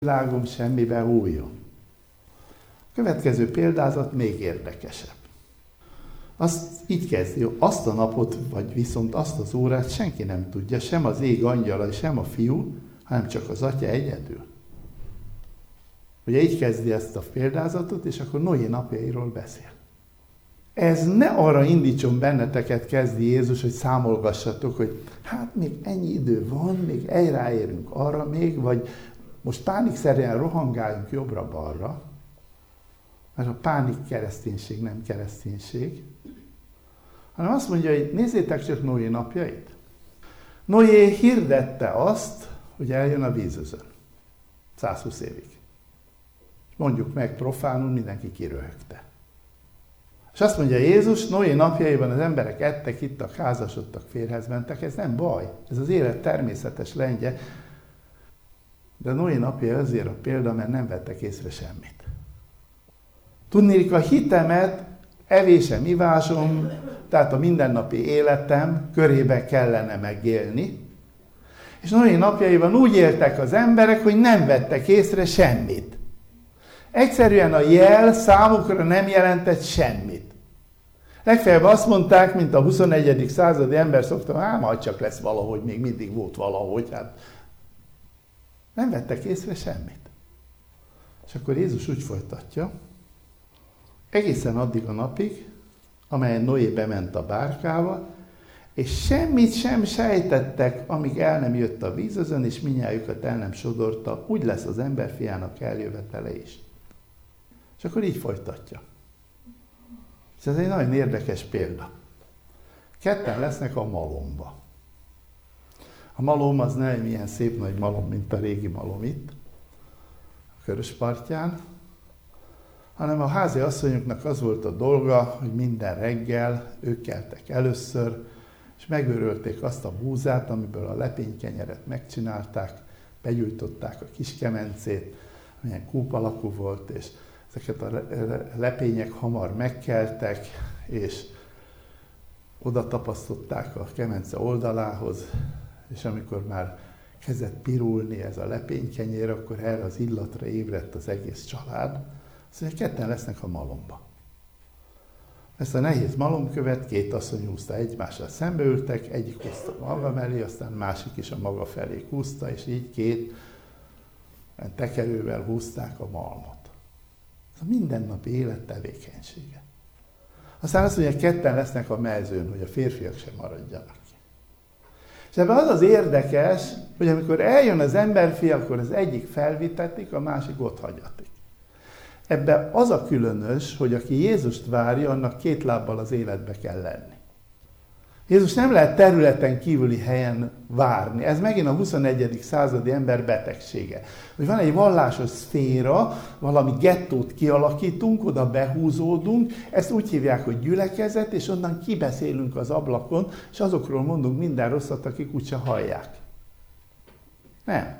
világom semmiben újon. A következő példázat még érdekesebb. Azt így kezdi, azt a napot, vagy viszont azt az órát senki nem tudja, sem az ég angyala, sem a fiú, hanem csak az atya egyedül. Ugye így kezdi ezt a példázatot, és akkor Noé napjairól beszél. Ez ne arra indítson benneteket, kezdi Jézus, hogy számolgassatok, hogy hát még ennyi idő van, még ráérünk arra még, vagy most pánikszerűen rohangáljunk jobbra-balra, mert a pánik kereszténység nem kereszténység, hanem azt mondja, hogy nézzétek csak Noé napjait. Noé hirdette azt, hogy eljön a vízözön. 120 évig. Mondjuk meg profánul, mindenki kiröhögte. És azt mondja Jézus, Noé napjaiban az emberek ettek, ittak, házasodtak, férjhez mentek, ez nem baj, ez az élet természetes lendje, de Noé napjai azért a példa, mert nem vettek észre semmit. Tudnék, a hitemet, evésem, ivásom, tehát a mindennapi életem körében kellene megélni, és Noé napjaiban úgy éltek az emberek, hogy nem vettek észre semmit. Egyszerűen a jel számukra nem jelentett semmit. Legfeljebb azt mondták, mint a 21. századi ember szokta, majd csak lesz valahogy, még mindig volt valahogy, hát nem vettek észre semmit. És akkor Jézus úgy folytatja, egészen addig a napig, amelyen Noé bement a bárkába, és semmit sem sejtettek, amíg el nem jött a vízözön, és mindnyájukat el nem sodorta, úgy lesz az emberfiának eljövetele is. És akkor így folytatja. És ez egy nagyon érdekes példa. Ketten lesznek a malomba. A malom az nem ilyen szép nagy malom, mint a régi malom itt, a Köröspartján, hanem a házi asszonyoknak az volt a dolga, hogy minden reggel ők keltek először, és megőrölték azt a búzát, amiből a lepénykenyeret megcsinálták, begyújtották a kis kemencét, amilyen kúp alakú volt, és ezeket a lepények hamar megkeltek, és oda tapasztották a kemence oldalához, és amikor már kezdett pirulni ez a lepénykenyér, akkor erre az illatra ébredt az egész család. Azt mondja, ketten lesznek a malomba. Ezt a nehéz malomkövet két asszony húzta, egymással szembeültek, egyik húzta maga mellé, aztán másik is a maga felé húzta, és így két tekerővel húzták a malmot. Ez a mindennapi élet tevékenysége. Aztán azt mondja, ketten lesznek a mezőn, hogy a férfiak sem maradjanak ki. És ebben az az érdekes, hogy amikor eljön az emberfia, akkor az egyik felvitetik, a másik ott hagyatik. Ebben az a különös, hogy aki Jézust várja, annak két lábbal az életbe kell lenni. Jézus nem lehet területen kívüli helyen várni. Ez megint a 21. századi ember betegsége. Hogy van egy vallásos szféra, valami gettót kialakítunk, oda behúzódunk, ezt úgy hívják, hogy gyülekezet, és onnan kibeszélünk az ablakon, és azokról mondunk minden rosszat, akik úgyse hallják. Nem.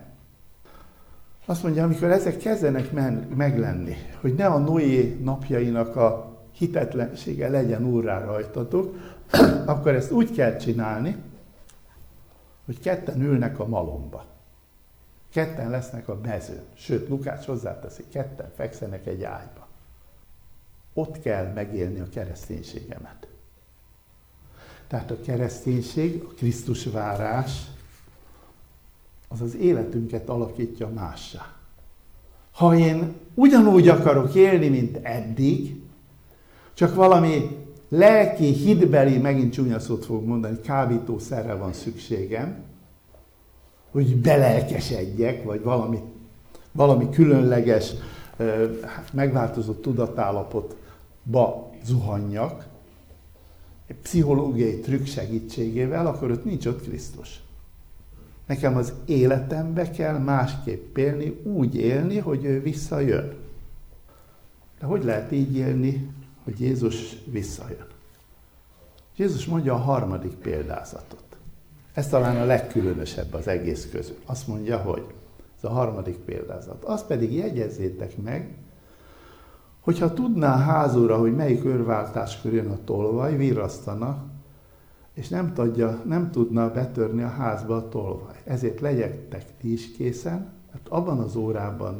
Azt mondja, amikor ezek kezdenek meglenni, hogy ne a Noé napjainak a hitetlensége legyen úrrá rajtatok, akkor ezt úgy kell csinálni, hogy ketten ülnek a malomba. Ketten lesznek a mezőn. Sőt, Lukács hozzáteszi, ketten fekszenek egy ágyba. Ott kell megélni a kereszténységemet. Tehát a kereszténység, a Krisztus várás, az az életünket alakítja mássá. Ha én ugyanúgy akarok élni, mint eddig, csak valami lelki, hitbeli, megint csúnya szót fogok mondani, kábítószerre van szükségem, hogy belelkesedjek, vagy valami különleges, megváltozott tudatállapotba zuhanjak, egy pszichológiai trükk segítségével, akkor ott nincs ott Krisztus. Nekem az életembe kell másképp élni, úgy élni, hogy ő visszajön. De hogy lehet így élni, hogy Jézus visszajön? Jézus mondja a harmadik példázatot. Ez talán a legkülönösebb az egész közül. Azt mondja, hogy ez a harmadik példázat. Azt pedig jegyezzétek meg, hogyha tudná a házúra, hogy melyik őrváltáskor jön a tolvaj, virrasztana, és nem tudna betörni a házba a tolvaj. Ezért legyetek ti is készen, Mert abban az órában